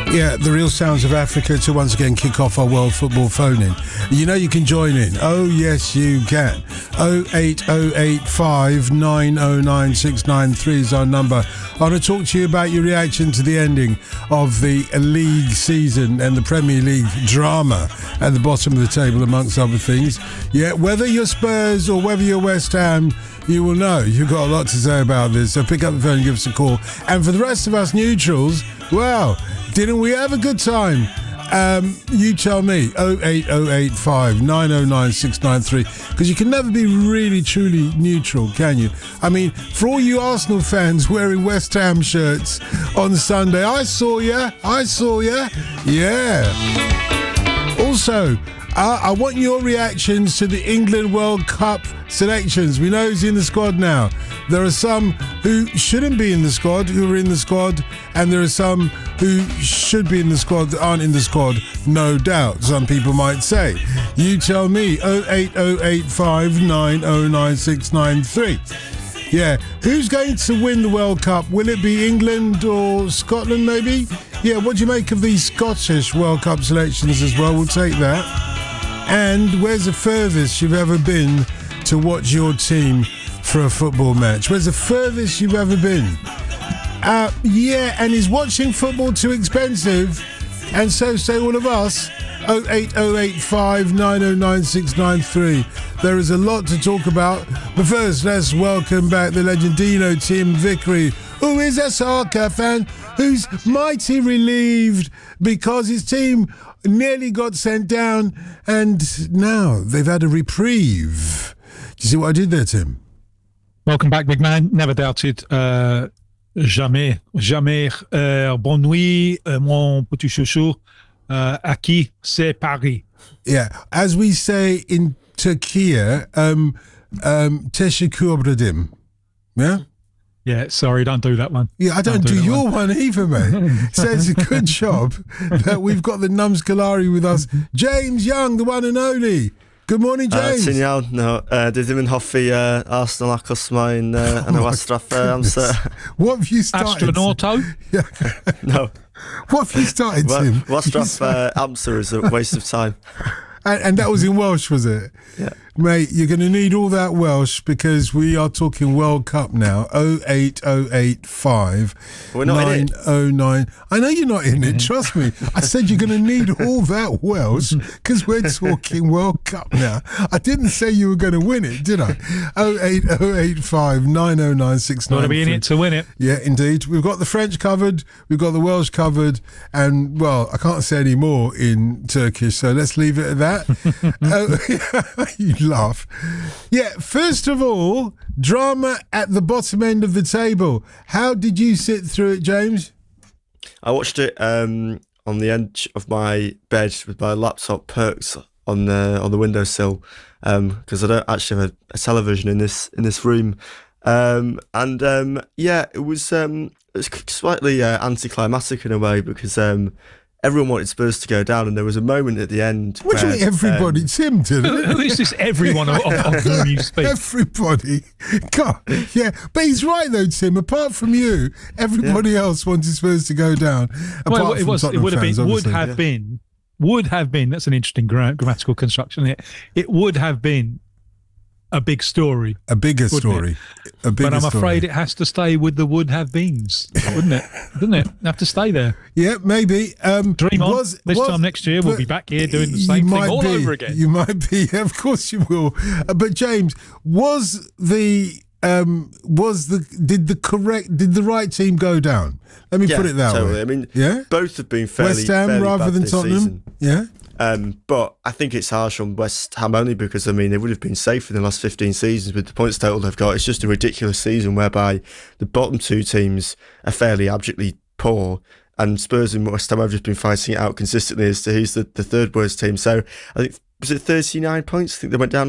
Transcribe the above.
Yeah, the real sounds of Africa to once again kick off our World Football phone-in. You know you can join in. Oh, yes, you can. 08085 909 693 is our number. I want to talk to you about your reaction to the ending of the league season and the Premier League drama at the bottom of the table, amongst other things. Yeah, whether you're Spurs or whether you're West Ham, you will know. You've got a lot to say about this, so pick up the phone and give us a call. And for the rest of us neutrals, well, didn't we have a good time? You tell me. 08085 909 693, because you can never be really truly neutral, can you? I mean, for all you Arsenal fans wearing West Ham shirts on Sunday, I saw ya. Yeah. Also, I want your reactions to the England World Cup selections. We know who's in the squad now. There are some who shouldn't be in the squad who are in the squad, and there are some who should be in the squad that aren't in the squad, no doubt, some people might say. You tell me. 08085 909 693. Yeah, who's going to win the World Cup? Will it be England or Scotland maybe? Yeah, what do you make of these Scottish World Cup selections as well? We'll take that. And where's the furthest you've ever been to watch your team for a football match? Where's the furthest you've ever been? Yeah, and is watching football too expensive? And so say all of us. 08085 909 693. There is a lot to talk about. But first, let's welcome back the legendino Tim Vickery, who is a soccer fan who's mighty relieved because his team nearly got sent down and now they've had a reprieve. Do you see what I did there, Tim? Welcome back, big man. Never doubted. Jamais. Bonne nuit, mon petit chouchou. Aquí c'est Paris. Yeah, as we say in Turkey, teşekkür ederim. Yeah? Yeah, sorry, don't do that one. Yeah, I don't do your one either, mate. So it's a good job that we've got the Numskalari with us. James Young, the one and only. Good morning, James. Ti'n iawn? No, dwi ddim yn hoffi Arsenal achos mae'n yn y wastraff amser. What have you started? Astronauto? Yeah. No. What have you started, Tim? Wastraff amser is a waste of time. And that was in Welsh, was it? Yeah. Mate, you're going to need all that Welsh because we are talking World Cup now. 08085 We're not 909. I know you're not in it, trust me. I said you're going to need all that Welsh because we're talking World Cup now. I didn't say you were going to win it, did I? 08085 909 693. Got to be in it to win it. Yeah, indeed. We've got the French covered, we've got the Welsh covered, and, well, I can't say any more in Turkish, so let's leave it at that. You laugh. Yeah, first of all, drama at the bottom end of the table. How did you sit through it, James? I watched it on the edge of my bed with my laptop perked on the windowsill because I don't actually have a television in this room. Yeah, it was slightly anticlimactic in a way because everyone wanted Spurs to go down, and there was a moment at the end. What do you mean, everybody? Tim did it. Who is this everyone of whom you speak? Everybody. God, yeah. But he's right, though, Tim. Apart from you, everybody else wanted Spurs to go down. Well, it would have been, that's an interesting grammatical construction. It would have been a big story. A bigger story. But I'm afraid it has to stay with the would have beens, wouldn't it? Doesn't it? Have to stay there. Yeah, maybe. Dream on. This time next year, we'll be back here doing the same thing all over again. You might be. Of course you will. But James, did the right team go down? Let me put it that way. I mean, yeah? Both have been fairly West Ham fairly rather bad than this Tottenham. season. Yeah. But I think it's harsh on West Ham only because, I mean, they would have been safe in the last 15 seasons with the points total they've got. It's just a ridiculous season whereby the bottom two teams are fairly abjectly poor, and Spurs and West Ham have just been fighting it out consistently as to who's the third worst team. So I think, was it 39 points? I think they went down